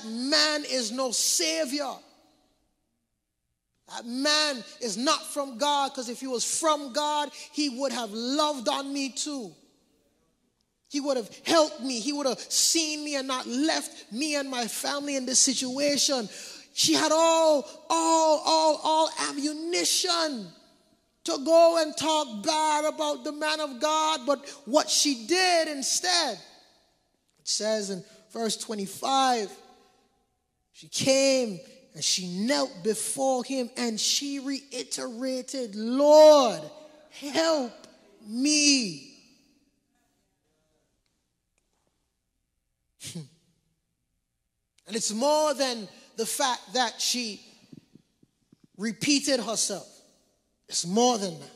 that man is no savior. That man is not from God, because if he was from God, he would have loved on me too. He would have helped me. He would have seen me and not left me and my family in this situation. She had all ammunition to go and talk bad about the man of God. But what she did instead, it says in verse 25, she came and she knelt before him and she reiterated, Lord, help me. And it's more than the fact that she repeated herself. It's more than that.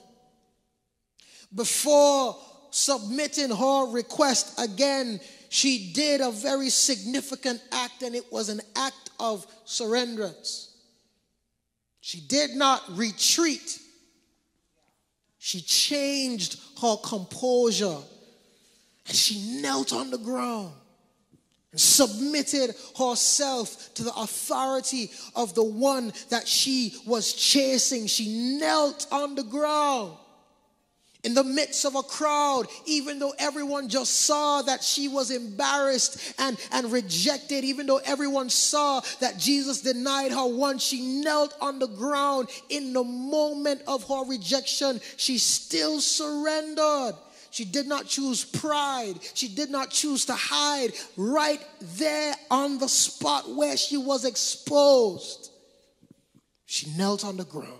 Before submitting her request again, she did a very significant act, and it was an act of surrenderance. She did not retreat. She changed her composure, and she knelt on the ground and submitted herself to the authority of the one that she was chasing. She knelt on the ground in the midst of a crowd, even though everyone just saw that she was embarrassed and rejected, even though everyone saw that Jesus denied her once. She knelt on the ground in the moment of her rejection. She still surrendered. She did not choose pride. She did not choose to hide. Right there on the spot where she was exposed, she knelt on the ground.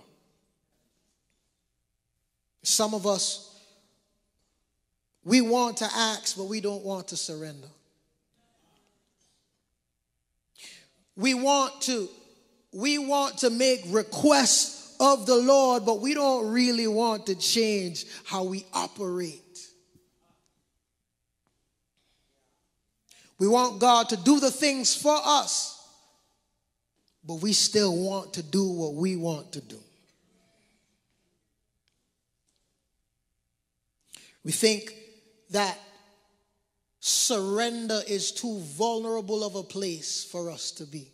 Some of us, we want to ask, but we don't want to surrender. We want to make requests of the Lord, but we don't really want to change how we operate. We want God to do the things for us, but we still want to do what we want to do. We think that surrender is too vulnerable of a place for us to be.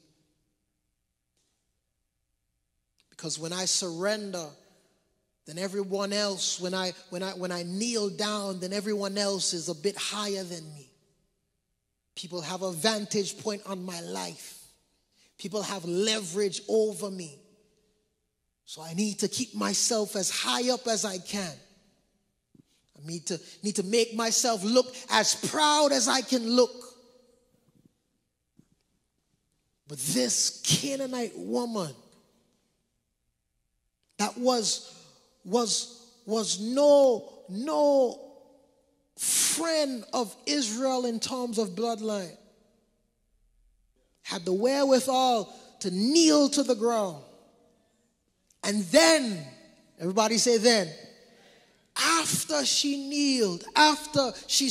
Because when I surrender, then everyone else, when I kneel down, then everyone else is a bit higher than me. People have a vantage point on my life. People have leverage over me. So I need to keep myself as high up as I can. I need to make myself look as proud as I can look. But this Canaanite woman that was no friend of Israel in terms of bloodline, had the wherewithal to kneel to the ground. And then, everybody say then, after she kneeled, after she